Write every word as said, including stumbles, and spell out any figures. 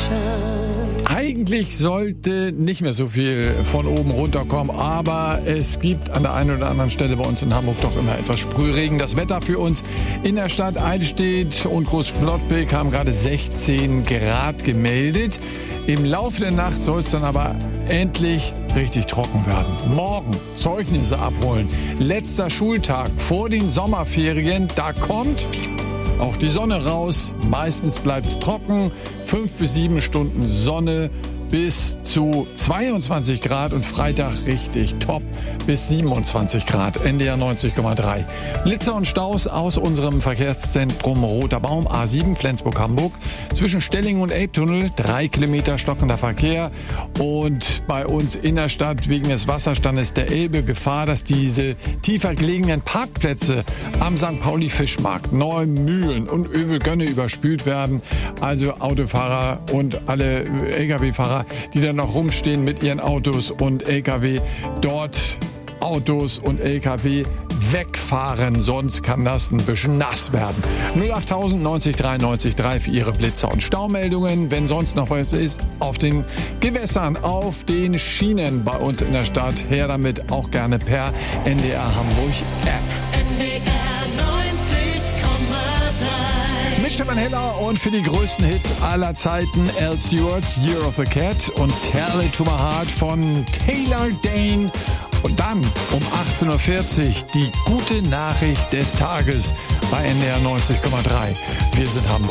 Eigentlich sollte nicht mehr so viel von oben runterkommen, aber es gibt an der einen oder anderen Stelle bei uns in Hamburg doch immer etwas Sprühregen. Das Wetter für uns in der Stadt Eidelstedt und Großflottbek haben gerade sechzehn Grad gemeldet. Im Laufe der Nacht soll es dann aber endlich richtig trocken werden. Morgen Zeugnisse abholen. Letzter Schultag vor den Sommerferien. Da kommt auch die Sonne raus. Meistens bleibt es trocken. Fünf bis sieben Stunden Sonne bis zu zweiundzwanzig Grad und Freitag richtig top bis siebenundzwanzig Grad. N D R neunzig Komma drei. Blitzer und Staus aus unserem Verkehrszentrum Roter Baum A sieben Flensburg-Hamburg. Zwischen Stellingen und Elbtunnel drei Kilometer stockender Verkehr. Und bei uns in der Stadt wegen des Wasserstandes der Elbe Gefahr, dass diese tiefer gelegenen Parkplätze am Sankt Pauli Fischmarkt, Neumühlen und Övelgönne überspült werden. Also Autofahrer und alle L K W-Fahrer, die dann noch rumstehen mit ihren Autos und L K W, dort Autos und L K W wegfahren, sonst kann das ein bisschen nass werden. null achttausend neunzig dreiundneunzig drei für Ihre Blitzer und Staumeldungen. Wenn sonst noch was ist, auf den Gewässern, auf den Schienen bei uns in der Stadt, her damit, auch gerne per N D R Hamburg App. N D R neunzig Komma drei. Mit Stefan Heller und für die größten Hits aller Zeiten Al Stewart's Year of the Cat und Tell It to My Heart von Taylor Dane. Und dann um achtzehn Uhr vierzig die gute Nachricht des Tages bei N D R neunzig Komma drei. Wir sind Hamburg.